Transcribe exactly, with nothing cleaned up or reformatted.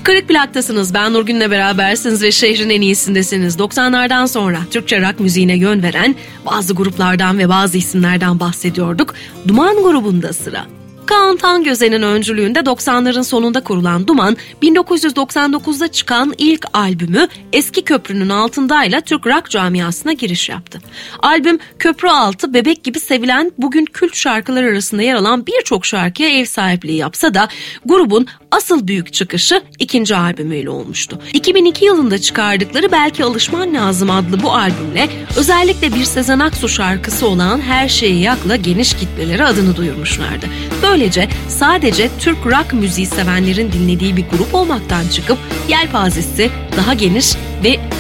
Kırık Plak'tasınız. Ben Nurgün'le berabersiniz ve şehrin en iyisindesiniz. doksanlardan sonra Türkçe rock müziğine yön veren bazı gruplardan ve bazı isimlerden bahsediyorduk. Duman grubunda sıra. Kaan Tangöze'nin öncülüğünde doksanların sonunda kurulan Duman, bin dokuz yüz doksan dokuzda çıkan ilk albümü Eski Köprünün Altında'yla Türk rock camiasına giriş yaptı. Albüm Köprü Altı, Bebek gibi sevilen, bugün kült şarkılar arasında yer alan birçok şarkıya ev sahipliği yapsa da grubun asıl büyük çıkışı ikinci albümüyle olmuştu. iki bin iki yılında çıkardıkları Belki Alışman Lazım adlı bu albümle özellikle bir Sezen Aksu şarkısı olan Her Şeyi Yak'la geniş kitlelere adını duyurmuşlardı. Böylece sadece Türk rock müziği sevenlerin dinlediği bir grup olmaktan çıkıp yelpazesi daha geniş ve